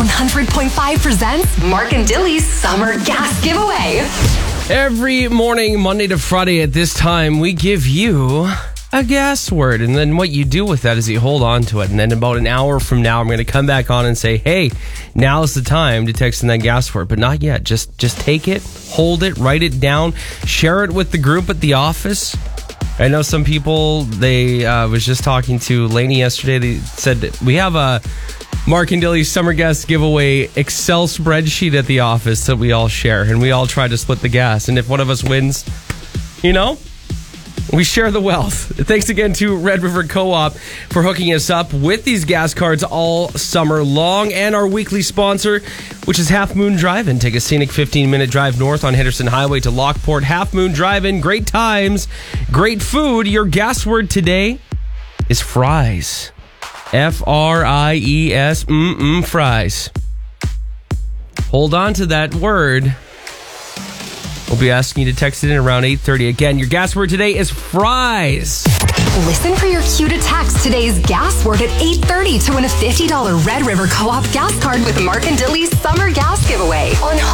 100.5 presents Mark and Dilly's Summer Gas Giveaway. Every morning, Monday to Friday at this time, we give you a gas word. And then what you do with that is you hold on to it. And then about an hour from now, I'm going to come back on and say, hey, now's the time to text in that gas word. But not yet. Just take it, hold it, write it down, share it with the group at the office. I know some people, they was just talking to Lainey yesterday. They said that we have a Mark and Dilly's Summer Gas Giveaway Excel spreadsheet at the office that we all share. And we all try to split the gas. And if one of us wins, we share the wealth. Thanks again to Red River Co-op for hooking us up with these gas cards all summer long. And our weekly sponsor, which is Half Moon Drive-In. Take a scenic 15-minute drive north on Henderson Highway to Lockport. Half Moon Drive-In. Great times, great food. Your gas word today is fries. F-R-I-E-S. Fries. Hold on to that word. We'll be asking you to text it in around 8:30. Again, your gas word today is fries. Listen for your cue to text today's gas word at 8:30 to win a $50 Red River Co-op gas card with Mark and Dilly's Summer Gas Giveaway on